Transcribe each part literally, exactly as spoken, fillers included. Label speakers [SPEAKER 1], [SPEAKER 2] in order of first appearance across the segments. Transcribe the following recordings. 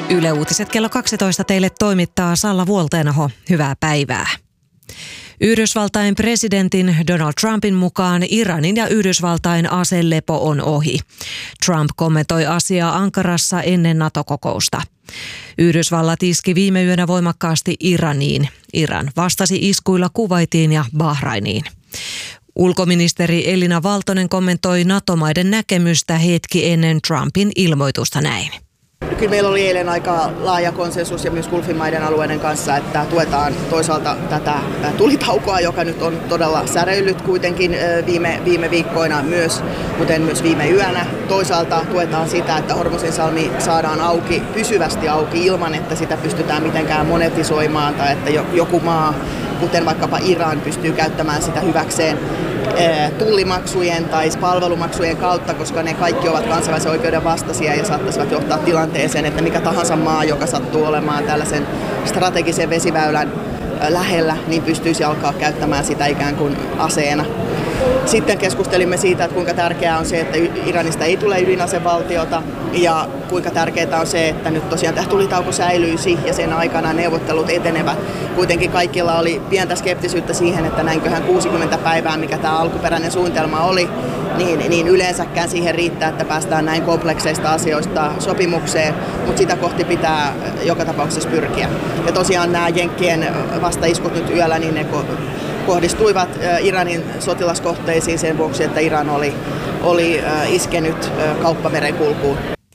[SPEAKER 1] Yle Uutiset kello kaksitoista teille toimittaa Salla Vuolteenaho. Hyvää päivää. Yhdysvaltain presidentin Donald Trumpin mukaan Iranin ja Yhdysvaltain aselepo on ohi. Trump kommentoi asiaa Ankarassa ennen NATO-kokousta. Yhdysvallat iski viime yönä voimakkaasti Iraniin. Iran vastasi iskuilla Kuwaitiin ja Bahrainiin. Ulkoministeri Elina Valtonen kommentoi NATO-maiden näkemystä hetki ennen Trumpin ilmoitusta näin.
[SPEAKER 2] Kyllä meillä oli eilen aika laaja konsensus ja myös Gulfin-maiden alueiden kanssa, että tuetaan toisaalta tätä tulitaukoa, joka nyt on todella säreillyt kuitenkin viime, viime viikkoina myös, kuten myös viime yönä. Toisaalta tuetaan sitä, että Hormuzinsalmi saadaan auki, pysyvästi auki ilman, että sitä pystytään mitenkään monetisoimaan tai että joku maa, kuten vaikkapa Iran, pystyy käyttämään sitä hyväkseen tullimaksujen tai palvelumaksujen kautta, koska ne kaikki ovat kansainvälisen oikeuden vastaisia ja saattaisivat johtaa tilanteeseen, että mikä tahansa maa, joka sattuu olemaan tällaisen strategisen vesiväylän lähellä, niin pystyisi alkaa käyttämään sitä ikään kuin aseena. Sitten keskustelimme siitä, että kuinka tärkeää on se, että Iranista ei tule ydinasevaltiota ja kuinka tärkeää on se, että nyt tosiaan tämä tulitauko säilyisi ja sen aikana neuvottelut etenevät. Kuitenkin kaikilla oli pientä skeptisyyttä siihen, että näinköhän kuusikymmentä päivää, mikä tämä alkuperäinen suunnitelma oli, niin, niin yleensäkään siihen riittää, että päästään näin komplekseista asioista sopimukseen, mutta sitä kohti pitää joka tapauksessa pyrkiä. Ja tosiaan nämä Jenkkien vastaiskut nyt yöllä, niin ne kohdistuivat Iranin sotilaskohteisiin sen vuoksi, että Iran oli, oli iskenyt kauppamerenkulkuun.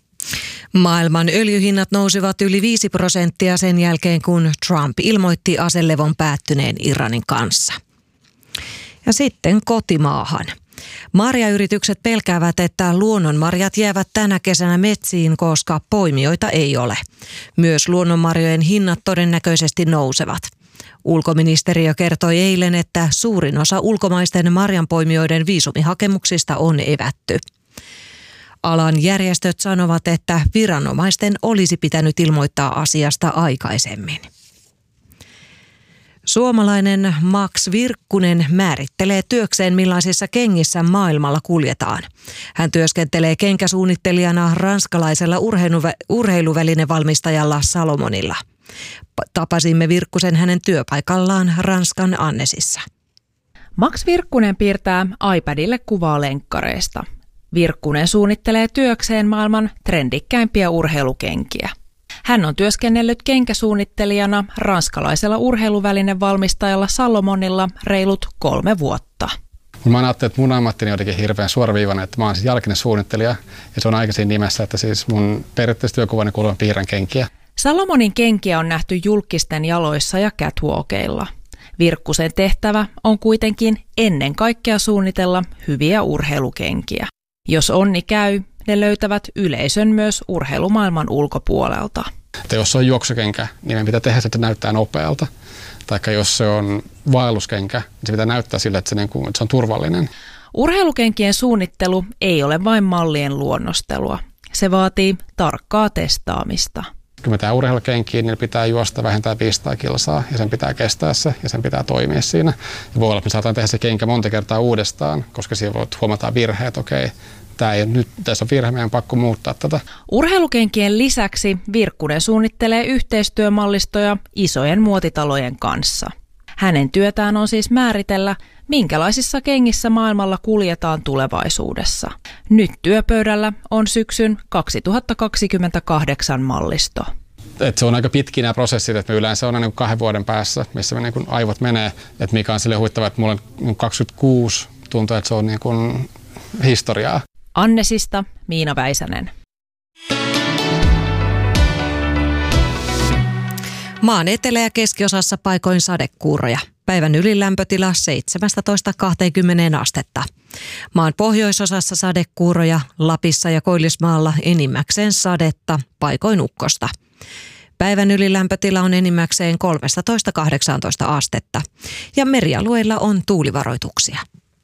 [SPEAKER 1] Maailman öljyhinnat nousivat yli viisi prosenttia sen jälkeen, kun Trump ilmoitti aselevon päättyneen Iranin kanssa. Ja sitten kotimaahan. Marjayritykset pelkäävät, että luonnonmarjat jäävät tänä kesänä metsiin, koska poimijoita ei ole. Myös luonnonmarjojen hinnat todennäköisesti nousevat. Ulkoministeriö kertoi eilen, että suurin osa ulkomaisten marjanpoimijoiden viisumihakemuksista on evätty. Alan järjestöt sanovat, että viranomaisten olisi pitänyt ilmoittaa asiasta aikaisemmin. Suomalainen Max Virkkunen määrittelee työkseen, millaisissa kengissä maailmalla kuljetaan. Hän työskentelee kenkäsuunnittelijana ranskalaisella urheiluvälinevalmistajalla Salomonilla. Tapasimme Virkkusen hänen työpaikallaan Ranskan Annesissa.
[SPEAKER 3] Max Virkkunen piirtää iPadille kuvaa lenkkareista. Virkkunen suunnittelee työkseen maailman trendikkäimpiä urheilukenkiä. Hän on työskennellyt kenkäsuunnittelijana ranskalaisella urheiluvälinevalmistajalla Salomonilla reilut kolme vuotta.
[SPEAKER 4] Mä ajattelin, että mun ammattini on jotenkin hirveän suoraviivainen, että mä oon siis jalkinen suunnittelija ja se on aika siinä nimessä, että siis mun periaatteessa työkuvani kuuluu on piirrän kenkiä.
[SPEAKER 3] Salomonin kenkiä on nähty julkisten jaloissa ja catwalkeilla. Virkkusen tehtävä on kuitenkin ennen kaikkea suunnitella hyviä urheilukenkiä. Jos onni käy, ne löytävät yleisön myös urheilumaailman ulkopuolelta.
[SPEAKER 4] Että jos se on juoksukenkä, niin meidän pitää tehdä se, että näyttää nopealta. Taikka jos se on vaelluskenkä, niin se pitää näyttää sillä, että se, niin kuin, että se on turvallinen.
[SPEAKER 3] Urheilukenkien suunnittelu ei ole vain mallien luonnostelua. Se vaatii tarkkaa testaamista.
[SPEAKER 4] Kun me tehdään urheilukenkiin, niin pitää juosta vähintään viisisataa kilsaa ja sen pitää kestää se ja sen pitää toimia siinä. Ja voi olla, että me saadaan tehdä se kenkä monta kertaa uudestaan, koska siinä voi huomata virheet, että okei, tämä ei, nyt tässä on virhe, meidän on pakko muuttaa tätä.
[SPEAKER 3] Urheilukenkien lisäksi Virkkunen suunnittelee yhteistyömallistoja isojen muotitalojen kanssa. Hänen työtään on siis määritellä, minkälaisissa kengissä maailmalla kuljetaan tulevaisuudessa. Nyt työpöydällä on syksyn kaksituhattakaksikymmentäkahdeksan mallisto.
[SPEAKER 4] Et se on aika pitkiä nämä prosessit, että me yleensä on aina kahden vuoden päässä, missä me niin kuin aivot menee. Et mikä on sille huittava, että mulla on kaksikymmentäkuusi, tuntuu, että se on niin kuin historiaa.
[SPEAKER 3] Annesista Miina Väisänen.
[SPEAKER 1] Maan etelä- ja keskiosassa paikoin sadekuuroja. Päivän ylilämpötila seitsemästätoista kaksikymmentä astetta. Maan pohjoisosassa sadekuuroja, Lapissa ja Koillismaalla enimmäkseen sadetta, paikoin ukkosta. Päivän ylilämpötila on enimmäkseen kolmetoista kahdeksantoista astetta ja merialueilla on tuulivaroituksia.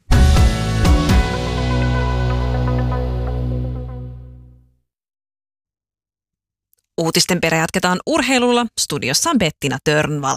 [SPEAKER 5] Uutisten perä jatketaan urheilulla. Studiossa on Bettina Törnvall.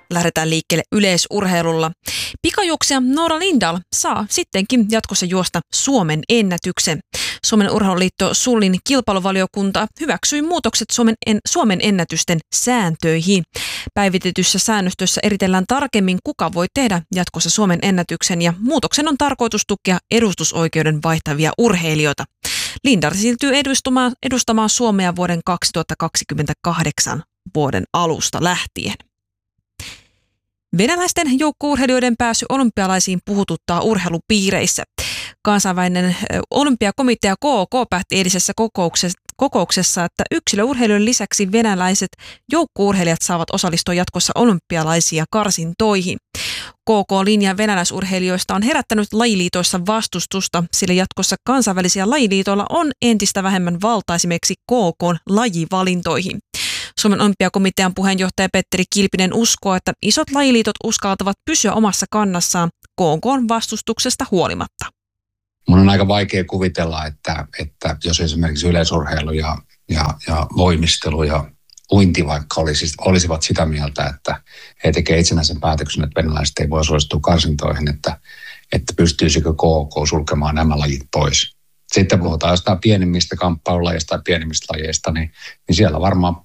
[SPEAKER 5] Lähdetään liikkeelle yleisurheilulla. Pikajuoksija Noora Lindahl saa sittenkin jatkossa juosta Suomen ennätyksen. Suomen urheiluliitto Sullin kilpailuvaliokunta hyväksyi muutokset Suomen, en, Suomen ennätysten sääntöihin. Päivitetyssä säännöstössä eritellään tarkemmin, kuka voi tehdä jatkossa Suomen ennätyksen, ja muutoksen on tarkoitus tukea edustusoikeuden vaihtavia urheilijoita. Lindahl siirtyy edustamaan, edustamaan Suomea vuoden kaksituhattakaksikymmentäkahdeksan vuoden alusta lähtien. Venäläisten joukkueurheilijoiden pääsy olympialaisiin puhututtaa urheilupiireissä. Kansainvälinen olympiakomitea K O K päätti eilisessä kokouksessa, kokouksessa, että yksilöurheilijoiden lisäksi venäläiset joukkueurheilijat saavat osallistua jatkossa olympialaisia karsintoihin. K O K-linja venäläisurheilijoista on herättänyt lajiliitoissa vastustusta, sillä jatkossa kansainvälisiä lajiliitoilla on entistä vähemmän valtaa esimerkiksi K O K:n lajivalintoihin. Suomen olympiakomitean puheenjohtaja Petteri Kilpinen uskoo, että isot lajiliitot uskaltavat pysyä omassa kannassaan K O K:n vastustuksesta huolimatta.
[SPEAKER 6] Mun on aika vaikea kuvitella, että, että jos esimerkiksi yleisurheilu ja, ja, ja voimistelu ja uinti vaikka olisi, olisivat sitä mieltä, että he tekevät itsenäisen päätöksen, että venäläiset ei voi osallistua karsintoihin, että, että pystyisikö K O K sulkemaan nämä lajit pois. Sitten puhutaan jostain pienimmistä kamppailulajista tai pienimmistä lajeista, niin, niin siellä varmaan